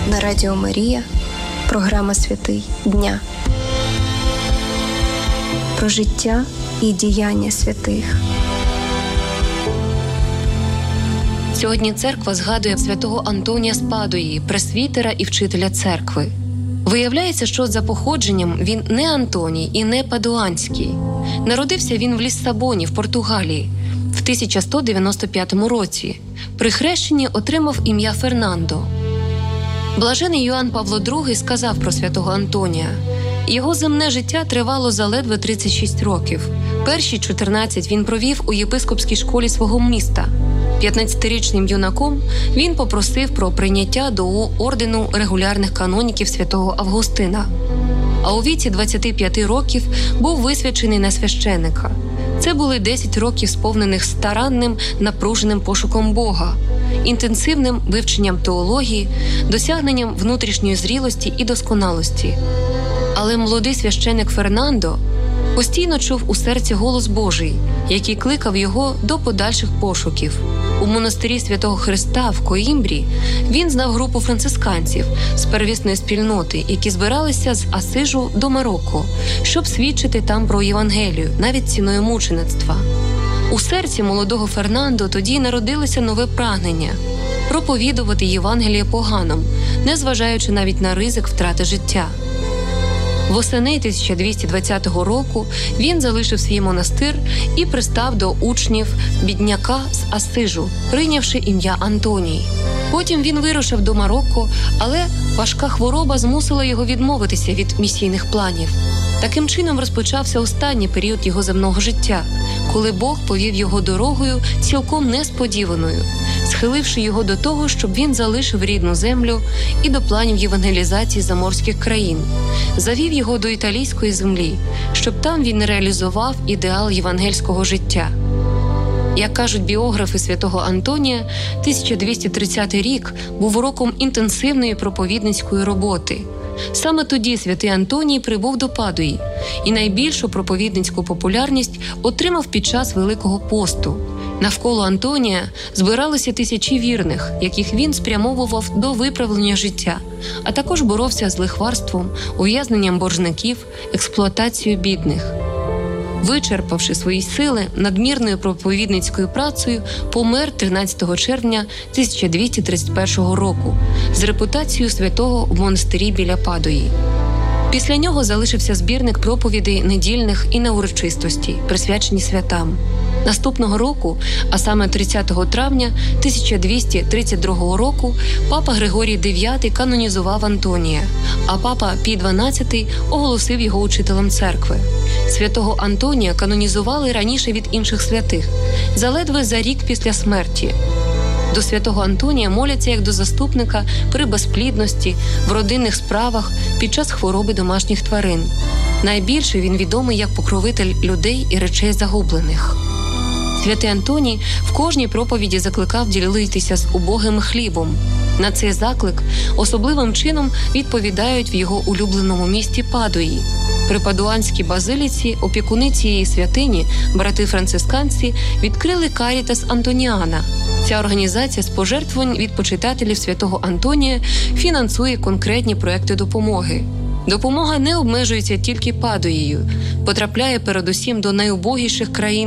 На Радіо Марія програма «Святий дня». Про життя і діяння святих. Сьогодні церква згадує святого Антонія з Падуї, пресвітера і вчителя церкви. Виявляється, що за походженням він не Антоній і не Падуанський. Народився він в Ліссабоні, в Португалії, в 1195 році. При хрещенні отримав ім'я Фернандо. Блажений Йоанн Павло II сказав про святого Антонія: його земне життя тривало заледве 36 років. Перші 14 він провів у єпископській школі свого міста. 15-річним юнаком він попросив про прийняття до ордену регулярних каноніків святого Августина. А у віці 25 років був висвячений на священика. Це були 10 років, сповнених старанним, напруженим пошуком Бога, інтенсивним вивченням теології, досягненням внутрішньої зрілості і досконалості. Але молодий священик Фернандо постійно чув у серці голос Божий, який кликав його до подальших пошуків. У монастирі Святого Христа в Коімбрі він знав групу францисканців з первісної спільноти, які збиралися з Асижу до Марокко, щоб свідчити там про Євангелію, навіть ціною мучеництва. У серці молодого Фернандо тоді народилося нове прагнення – проповідувати Євангеліє поганам, незважаючи навіть на ризик втрати життя. Восени 1220 року він залишив свій монастир і пристав до учнів бідняка з Асижу, прийнявши ім'я Антоній. Потім він вирушив до Марокко, але важка хвороба змусила його відмовитися від місійних планів. Таким чином розпочався останній період його земного життя, коли Бог повів його дорогою цілком несподіваною, схиливши його до того, щоб він залишив рідну землю і до планів євангелізації заморських країн. Завів його до італійської землі, щоб там він реалізував ідеал євангельського життя. Як кажуть біографи святого Антонія, 1230 рік був роком інтенсивної проповідницької роботи. Саме тоді святий Антоній прибув до Падуї і найбільшу проповідницьку популярність отримав під час Великого посту. Навколо Антонія збиралися тисячі вірних, яких він спрямовував до виправлення життя, а також боровся з лихварством, ув'язненням боржників, експлуатацією бідних. Вичерпавши свої сили надмірною проповідницькою працею, помер 13 червня 1231 року з репутацією святого в монастирі біля Падуї. Після нього залишився збірник проповідей недільних і на урочистості, присвячені святам. Наступного року, а саме 30 травня 1232 року, папа Григорій IX канонізував Антонія, а папа Пій XII оголосив його учителем церкви. Святого Антонія канонізували раніше від інших святих, заледве за рік після смерті. До святого Антонія моляться як до заступника при безплідності, в родинних справах, під час хвороби домашніх тварин. Найбільше він відомий як покровитель людей і речей загублених. Святий Антоній в кожній проповіді закликав ділитися з убогим хлібом. На цей заклик особливим чином відповідають в його улюбленому місті Падуї. При Падуанській базиліці опікуни цієї святині, брати-францисканці, відкрили Карітас Антоніана. Ця організація з пожертвувань від почитателів святого Антонія фінансує конкретні проекти допомоги. Допомога не обмежується тільки Падуєю, потрапляє передусім до найубогіших країн